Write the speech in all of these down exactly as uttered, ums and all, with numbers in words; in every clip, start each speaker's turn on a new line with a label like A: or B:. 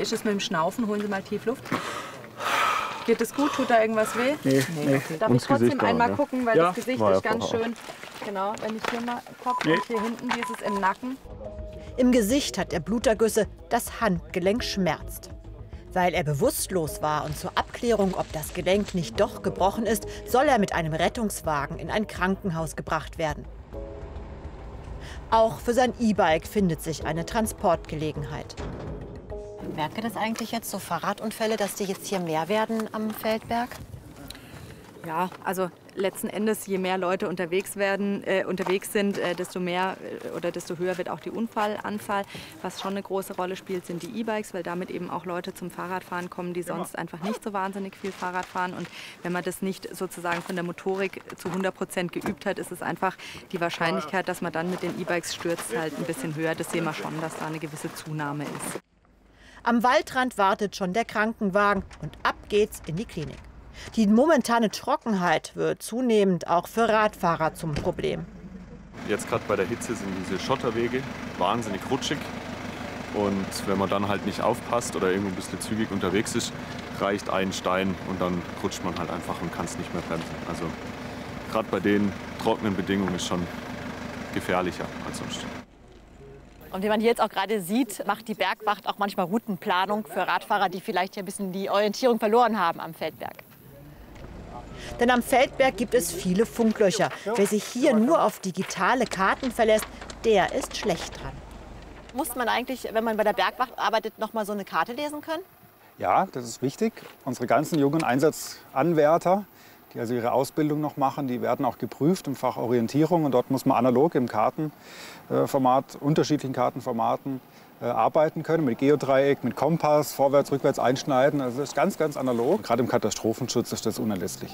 A: ist es mit dem Schnaufen? Holen Sie mal tief Luft. Geht es gut? Tut da irgendwas weh?
B: Nee, nee.
A: Okay. Darf ich trotzdem
B: Gesicht
A: einmal
B: auch, ja.
A: gucken, weil
B: Ja,
A: das Gesicht
B: war ja
A: ist ganz
B: vorher.
A: schön. Genau, wenn ich hier mal Kopf
B: Nee.
A: und hier hinten dieses im Nacken.
C: Im Gesicht hat er Blutergüsse, das Handgelenk schmerzt. Weil er bewusstlos war und zur Abklärung, ob das Gelenk nicht doch gebrochen ist, soll er mit einem Rettungswagen in ein Krankenhaus gebracht werden. Auch für sein E-Bike findet sich eine Transportgelegenheit.
D: Merkt ihr das eigentlich jetzt, so Fahrradunfälle, dass die jetzt hier mehr werden am Feldberg?
A: Ja, also letzten Endes, je mehr Leute unterwegs werden, äh, unterwegs sind, äh, desto mehr äh, oder desto höher wird auch die Unfallanzahl. Was schon eine große Rolle spielt, sind die E-Bikes, weil damit eben auch Leute zum Fahrradfahren kommen, die sonst einfach nicht so wahnsinnig viel Fahrrad fahren. Und wenn man das nicht sozusagen von der Motorik zu hundert Prozent geübt hat, ist es einfach die Wahrscheinlichkeit, dass man dann mit den E-Bikes stürzt, halt ein bisschen höher. Das sehen wir schon, dass da eine gewisse Zunahme ist.
C: Am Waldrand wartet schon der Krankenwagen und ab geht's in die Klinik. Die momentane Trockenheit wird zunehmend auch für Radfahrer zum Problem.
B: Jetzt gerade bei der Hitze sind diese Schotterwege wahnsinnig rutschig. Und wenn man dann halt nicht aufpasst oder irgendwo ein bisschen zügig unterwegs ist, reicht ein Stein und dann rutscht man halt einfach und kann es nicht mehr bremsen. Also gerade bei den trockenen Bedingungen ist schon gefährlicher als sonst.
D: Und wie man hier jetzt auch gerade sieht, macht die Bergwacht auch manchmal Routenplanung für Radfahrer, die vielleicht hier ein bisschen die Orientierung verloren haben am Feldberg.
C: Denn am Feldberg gibt es viele Funklöcher. Wer sich hier nur auf digitale Karten verlässt, der ist schlecht dran.
D: Muss man eigentlich, wenn man bei der Bergwacht arbeitet, noch mal so eine Karte lesen können?
E: Ja, das ist wichtig. Unsere ganzen jungen Einsatzanwärter, die also ihre Ausbildung noch machen, die werden auch geprüft im Fach Orientierung. Und dort muss man analog im Kartenformat, unterschiedlichen Kartenformaten äh, arbeiten können. Mit Geodreieck, mit Kompass, vorwärts, rückwärts einschneiden. Also das ist ganz, ganz analog. Gerade im Katastrophenschutz ist das unerlässlich.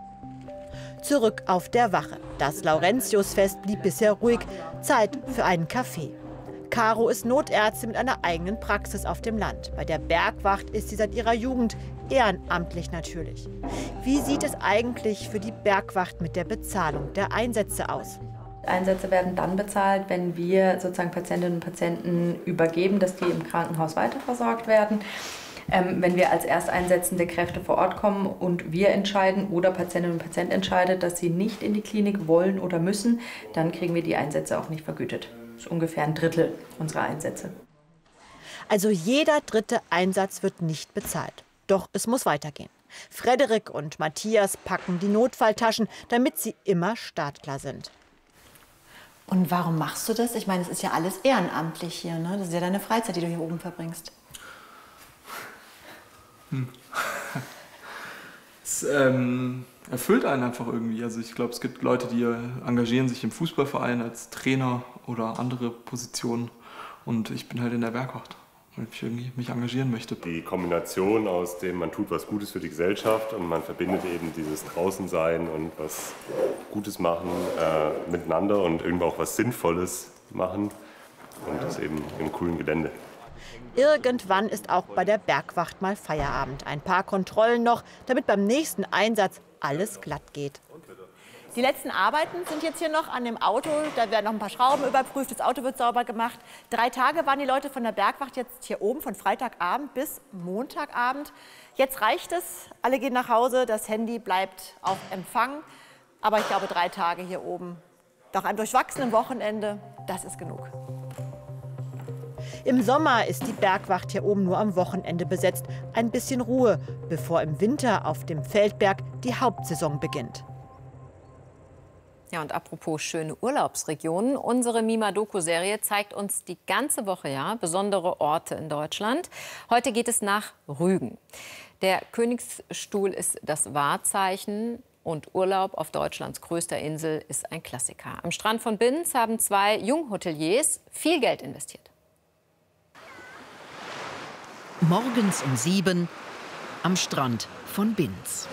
C: Zurück auf der Wache. Das Laurentiusfest blieb bisher ruhig. Zeit für einen Kaffee. Caro ist Notärztin mit einer eigenen Praxis auf dem Land. Bei der Bergwacht ist sie seit ihrer Jugend, ehrenamtlich natürlich. Wie sieht es eigentlich für die Bergwacht mit der Bezahlung der Einsätze aus?
A: Einsätze werden dann bezahlt, wenn wir sozusagen Patientinnen und Patienten übergeben, dass die im Krankenhaus weiterversorgt werden. Ähm, wenn wir als ersteinsetzende Kräfte vor Ort kommen und wir entscheiden oder Patientin und Patient entscheidet, dass sie nicht in die Klinik wollen oder müssen, dann kriegen wir die Einsätze auch nicht vergütet. Das ist ungefähr ein Drittel unserer Einsätze.
C: Also jeder dritte Einsatz wird nicht bezahlt. Doch es muss weitergehen. Frederik und Matthias packen die Notfalltaschen, damit sie immer startklar sind.
D: Und warum machst du das? Ich meine, es ist ja alles ehrenamtlich hier, ne? Das ist ja deine Freizeit, die du hier oben verbringst.
F: Hm. Es ähm, erfüllt einen einfach irgendwie. Also ich glaube, es gibt Leute, die engagieren sich im Fußballverein als Trainer oder andere Positionen. Und ich bin halt in der Bergwacht, weil ich irgendwie mich engagieren möchte.
G: Die Kombination aus dem, man tut was Gutes für die Gesellschaft und man verbindet eben dieses Draußensein und was Gutes machen äh, miteinander und irgendwo auch was Sinnvolles machen und das eben im coolen Gelände.
C: Irgendwann ist auch bei der Bergwacht mal Feierabend. Ein paar Kontrollen noch, damit beim nächsten Einsatz alles glatt geht.
D: Die letzten Arbeiten sind jetzt hier noch an dem Auto. Da werden noch ein paar Schrauben überprüft, das Auto wird sauber gemacht. Drei Tage waren die Leute von der Bergwacht jetzt hier oben, von Freitagabend bis Montagabend. Jetzt reicht es, alle gehen nach Hause, das Handy bleibt auf Empfang. Aber ich glaube, drei Tage hier oben, nach einem durchwachsenen Wochenende, das ist genug.
C: Im Sommer ist die Bergwacht hier oben nur am Wochenende besetzt. Ein bisschen Ruhe, bevor im Winter auf dem Feldberg die Hauptsaison beginnt.
H: Ja, und apropos schöne Urlaubsregionen, unsere Mima-Doku-Serie zeigt uns die ganze Woche ja besondere Orte in Deutschland. Heute geht es nach Rügen. Der Königsstuhl ist das Wahrzeichen und Urlaub auf Deutschlands größter Insel ist ein Klassiker. Am Strand von Binz haben zwei Junghoteliers viel Geld investiert.
I: Morgens um sieben am Strand von Binz.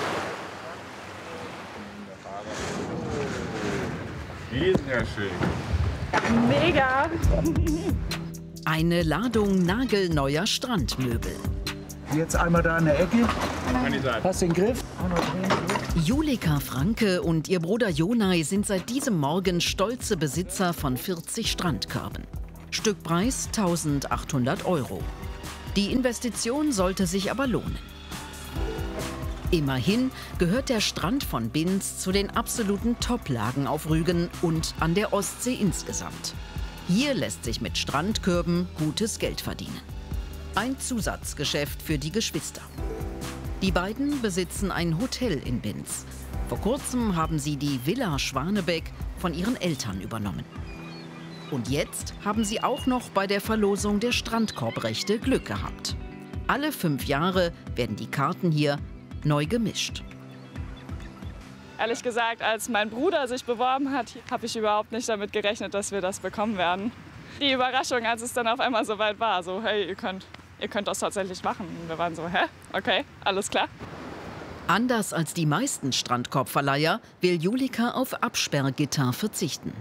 B: Die sind ja schön.
A: Mega!
I: Eine Ladung nagelneuer Strandmöbel.
J: Jetzt einmal da in der Ecke. Hast den Griff.
I: Julika Franke und ihr Bruder Jonai sind seit diesem Morgen stolze Besitzer von vierzig Strandkörben. Stückpreis eintausendachthundert Euro. Die Investition sollte sich aber lohnen. Immerhin gehört der Strand von Binz zu den absoluten Top-Lagen auf Rügen und an der Ostsee insgesamt. Hier lässt sich mit Strandkörben gutes Geld verdienen. Ein Zusatzgeschäft für die Geschwister. Die beiden besitzen ein Hotel in Binz. Vor kurzem haben sie die Villa Schwanebeck von ihren Eltern übernommen. Und jetzt haben sie auch noch bei der Verlosung der Strandkorbrechte Glück gehabt. Alle fünf Jahre werden die Karten hier neu gemischt.
K: Ehrlich gesagt, als mein Bruder sich beworben hat, habe ich überhaupt nicht damit gerechnet, dass wir das bekommen werden. Die Überraschung, als es dann auf einmal so weit war, so hey, ihr könnt, ihr könnt das tatsächlich machen. Und wir waren so, hä? Okay, alles klar.
I: Anders als die meisten Strandkorbverleiher will Julika auf Absperrgitter verzichten.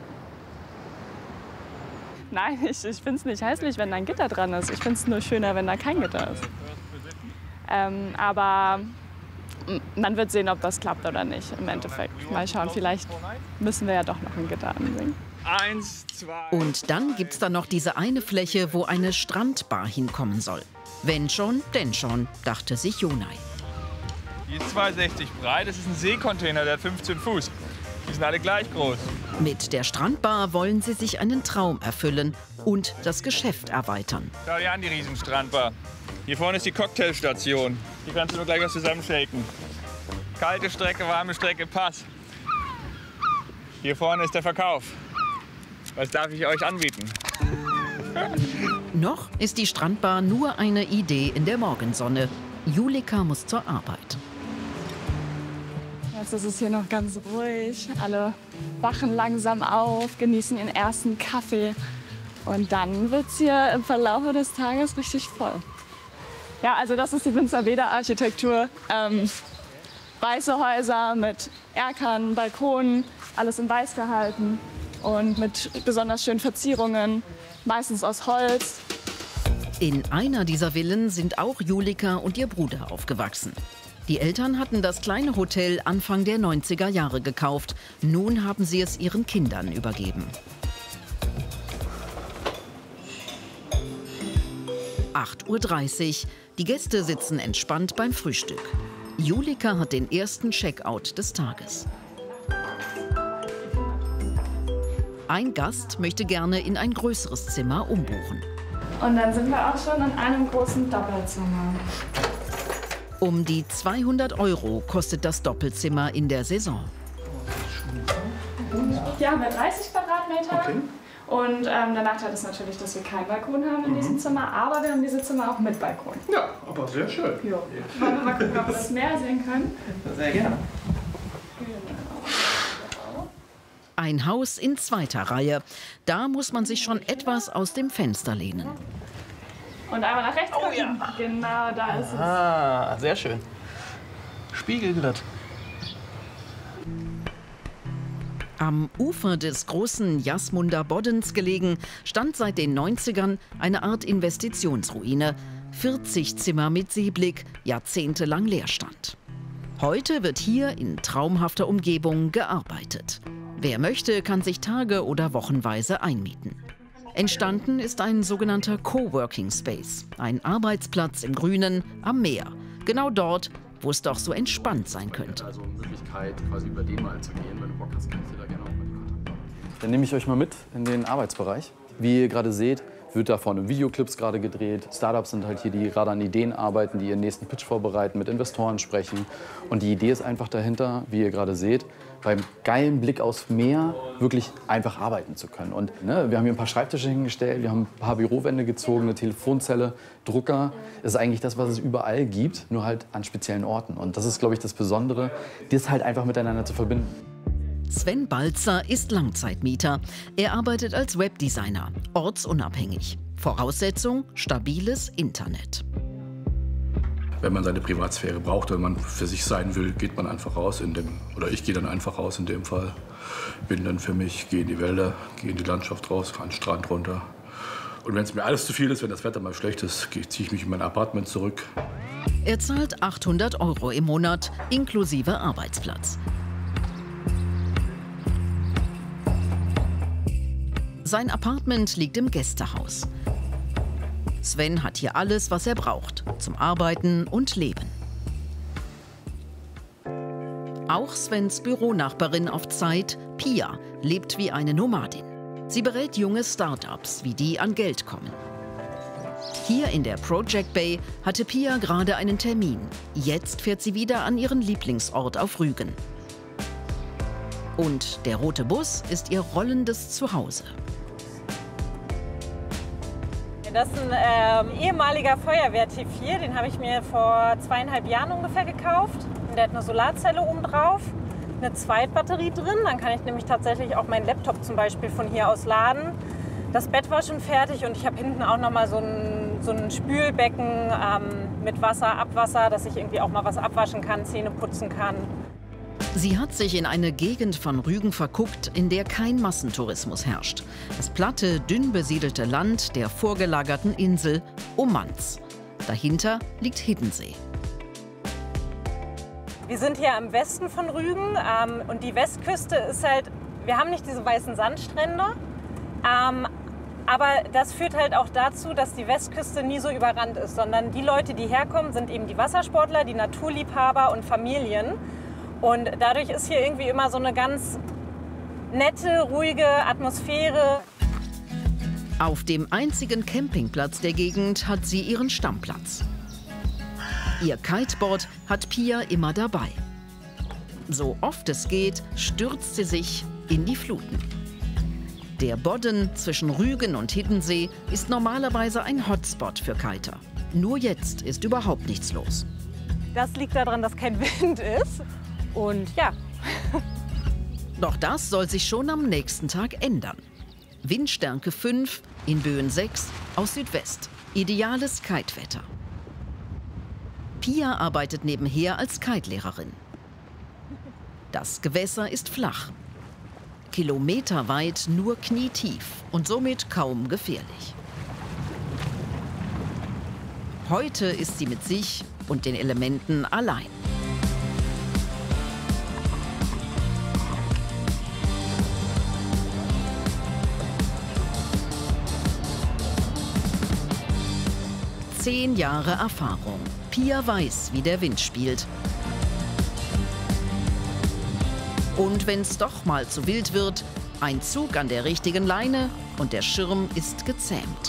K: Nein, ich, ich finde es nicht hässlich, wenn da ein Gitter dran ist. Ich finde es nur schöner, wenn da kein Gitter ist. Ähm, aber man wird sehen, ob das klappt oder nicht im Endeffekt. Mal schauen, vielleicht müssen wir ja doch noch ein Gitter anbringen.
J: Eins, zwei.
I: Und dann gibt's da noch diese eine Fläche, wo eine Strandbar hinkommen soll. Wenn schon, denn schon, dachte sich Jonai.
J: Die ist zwei sechzig breit, das ist ein Seekontainer, der hat fünfzehn Fuß. Die sind alle gleich groß.
I: Mit der Strandbar wollen sie sich einen Traum erfüllen und das Geschäft erweitern.
J: Schau dir an, die Riesenstrandbar. Hier vorne ist die Cocktailstation. Hier kannst du nur gleich was zusammenshaken. Kalte Strecke, warme Strecke, Pass. Hier vorne ist der Verkauf. Was darf ich euch anbieten?
I: Noch ist die Strandbar nur eine Idee in der Morgensonne. Julika muss zur Arbeit.
K: Jetzt ist es hier noch ganz ruhig. Alle wachen langsam auf, genießen ihren ersten Kaffee. Und dann wird es hier im Verlauf des Tages richtig voll. Ja, also das ist die Winzer-Weder-Architektur. Ähm, weiße Häuser mit Erkern, Balkonen, alles in weiß gehalten und mit besonders schönen Verzierungen, meistens aus Holz.
I: In einer dieser Villen sind auch Julika und ihr Bruder aufgewachsen. Die Eltern hatten das kleine Hotel Anfang der neunziger Jahre gekauft. Nun haben sie es ihren Kindern übergeben. acht Uhr dreißig. Die Gäste sitzen entspannt beim Frühstück. Julika hat den ersten Checkout des Tages. Ein Gast möchte gerne in ein größeres Zimmer umbuchen.
K: Und dann sind wir auch schon in einem großen Doppelzimmer.
I: Um die zweihundert Euro kostet das Doppelzimmer in der Saison.
K: Hier haben wir dreißig Quadratmeter.
F: Okay.
K: Und ähm, der Nachteil ist natürlich, dass wir keinen Balkon haben in diesem Zimmer, aber wir haben diese Zimmer auch mit Balkon.
F: Ja, aber sehr schön.
K: Jo. Wollen wir mal gucken, ob wir das Meer sehen können?
F: Sehr gerne.
I: Ein Haus in zweiter Reihe. Da muss man sich schon etwas aus dem Fenster lehnen.
K: Und einmal nach rechts gucken.
F: Oh ja.
K: Genau, da ist es.
F: Ah, sehr schön. Spiegelglatt.
I: Am Ufer des großen Jasmunder Boddens gelegen, stand seit den neunzigern eine Art Investitionsruine. vierzig Zimmer mit Seeblick, jahrzehntelang Leerstand. Heute wird hier in traumhafter Umgebung gearbeitet. Wer möchte, kann sich tage- oder wochenweise einmieten. Entstanden ist ein sogenannter Coworking Space, ein Arbeitsplatz im Grünen am Meer. Genau dort, wo es doch so entspannt sein könnte.
B: Also Möglichkeit, quasi über den mal zu gehen, wenn du Bock hast, kannst du da gerne auch mit.
L: Dann nehme ich euch mal mit in den Arbeitsbereich. Wie ihr gerade seht, wird da vorne Videoclips gerade gedreht. Startups sind halt hier, die gerade an Ideen arbeiten, die ihren nächsten Pitch vorbereiten, mit Investoren sprechen. Und die Idee ist einfach dahinter, wie ihr gerade seht, beim geilen Blick aufs Meer wirklich einfach arbeiten zu können. Und ne, wir haben hier ein paar Schreibtische hingestellt, wir haben ein paar Bürowände gezogen, eine Telefonzelle, Drucker. Das ist eigentlich das, was es überall gibt, nur halt an speziellen Orten. Und das ist, glaube ich, das Besondere, das halt einfach miteinander zu verbinden.
I: Sven Balzer ist Langzeitmieter. Er arbeitet als Webdesigner, ortsunabhängig. Voraussetzung: stabiles Internet.
M: Wenn man seine Privatsphäre braucht, wenn man für sich sein will, geht man einfach raus. In dem, oder ich gehe dann einfach raus in dem Fall. Bin dann für mich, gehe in die Wälder, gehe in die Landschaft raus, an den Strand runter. Und wenn es mir alles zu viel ist, wenn das Wetter mal schlecht ist, ziehe ich mich in mein Apartment zurück.
I: Er zahlt achthundert Euro im Monat, inklusive Arbeitsplatz. Sein Apartment liegt im Gästehaus. Sven hat hier alles, was er braucht, zum Arbeiten und Leben. Auch Svens Büronachbarin auf Zeit, Pia, lebt wie eine Nomadin. Sie berät junge Start-ups, wie die an Geld kommen. Hier in der Project Bay hatte Pia gerade einen Termin. Jetzt fährt sie wieder an ihren Lieblingsort auf Rügen. Und der rote Bus ist ihr rollendes Zuhause.
N: Das ist ein äh, ehemaliger Feuerwehr-T vier, den habe ich mir vor zweieinhalb Jahren ungefähr gekauft. Der hat eine Solarzelle oben drauf, eine Zweitbatterie drin. Dann kann ich nämlich tatsächlich auch meinen Laptop zum Beispiel von hier aus laden. Das Bett war schon fertig und ich habe hinten auch noch mal so ein, so ein Spülbecken ähm, mit Wasser, Abwasser, dass ich irgendwie auch mal was abwaschen kann, Zähne putzen kann.
I: Sie hat sich in eine Gegend von Rügen verguckt, in der kein Massentourismus herrscht. Das platte, dünn besiedelte Land der vorgelagerten Insel Ummanz. Dahinter liegt Hiddensee.
N: Wir sind hier am Westen von Rügen ähm, und die Westküste ist halt, wir haben nicht diese weißen Sandstrände, ähm, aber das führt halt auch dazu, dass die Westküste nie so überrannt ist, sondern die Leute, die herkommen, sind eben die Wassersportler, die Naturliebhaber und Familien. Und dadurch ist hier irgendwie immer so eine ganz nette, ruhige Atmosphäre.
I: Auf dem einzigen Campingplatz der Gegend hat sie ihren Stammplatz. Ihr Kiteboard hat Pia immer dabei. So oft es geht, stürzt sie sich in die Fluten. Der Bodden zwischen Rügen und Hiddensee ist normalerweise ein Hotspot für Kiter. Nur jetzt ist überhaupt nichts los.
N: Das liegt daran, dass kein Wind ist. Und ja.
I: Doch das soll sich schon am nächsten Tag ändern. Windstärke fünf, in Böen sechs, aus Südwest. Ideales Kitewetter. Pia arbeitet nebenher als Kitelehrerin. Das Gewässer ist flach. Kilometerweit nur knietief und somit kaum gefährlich. Heute ist sie mit sich und den Elementen allein. Zehn Jahre Erfahrung. Pia weiß, wie der Wind spielt. Und wenn es doch mal zu wild wird, ein Zug an der richtigen Leine und der Schirm ist gezähmt.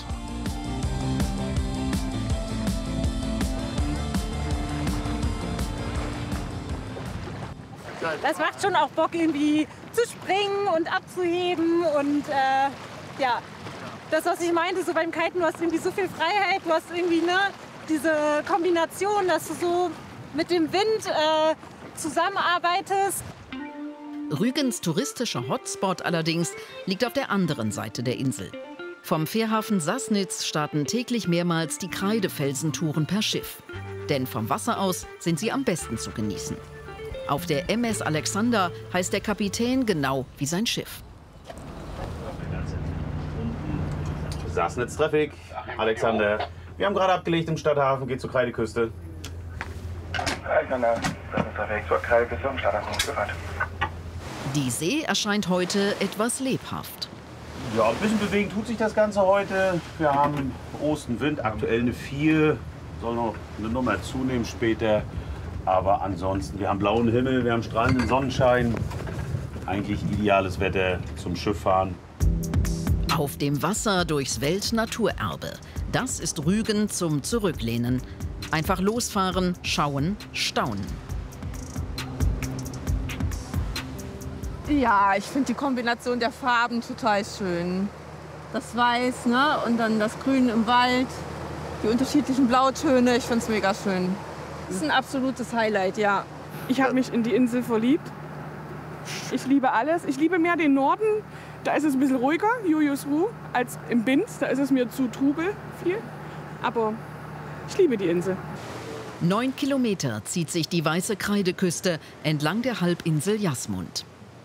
N: Das macht schon auch Bock, irgendwie zu springen und abzuheben und äh, ja. Das, was ich meinte, so beim Kiten, du hast irgendwie so viel Freiheit, du hast irgendwie ne, diese Kombination, dass du so mit dem Wind äh, zusammenarbeitest.
I: Rügens touristischer Hotspot allerdings liegt auf der anderen Seite der Insel. Vom Fährhafen Sassnitz starten täglich mehrmals die Kreidefelsentouren per Schiff. Denn vom Wasser aus sind sie am besten zu genießen. Auf der M S Alexander heißt der Kapitän genau wie sein Schiff.
O: Sassnitz Traffic, Alexander. Wir haben gerade abgelegt im Stadthafen, geht zur Kreideküste.
P: Alexander, Sassnitz Traffic zur Kreideküste im Stadthafen gefahren.
I: Die See erscheint heute etwas lebhaft.
O: Ja, ein bisschen bewegen tut sich das Ganze heute. Wir haben Ostenwind, aktuell eine vier. Soll noch eine Nummer zunehmen später. Aber ansonsten, wir haben blauen Himmel, wir haben strahlenden Sonnenschein. Eigentlich ideales Wetter zum Schifffahren.
I: Auf dem Wasser durchs Weltnaturerbe. Das ist Rügen zum Zurücklehnen. Einfach losfahren, schauen, staunen.
K: Ja, ich finde die Kombination der Farben total schön. Das Weiß, ne? Und dann das Grün im Wald, die unterschiedlichen Blautöne. Ich finde es mega schön. Das ist ein absolutes Highlight, ja.
Q: Ich habe mich in die Insel verliebt. Ich liebe alles. Ich liebe mehr den Norden. Da ist es ein bisschen ruhiger, Julius Ruh, als im Binz. Da ist es mir zu trubel viel. Aber ich liebe die Insel.
I: Neun Kilometer zieht sich die weiße Kreideküste entlang der Halbinsel Jasmund.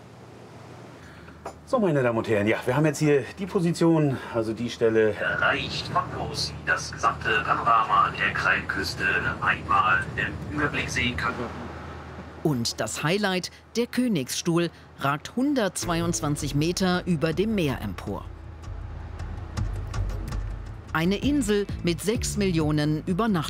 O: So, meine Damen und Herren, ja, wir haben jetzt hier die Position, also die Stelle.
R: Erreicht von wo Sie das gesamte Panorama der Kreideküste einmal im Überblick sehen können.
I: Und das Highlight, der Königsstuhl, ragt hundertzweiundzwanzig Meter über dem Meer empor. Eine Insel mit sechs Millionen Übernachtungsplätzen.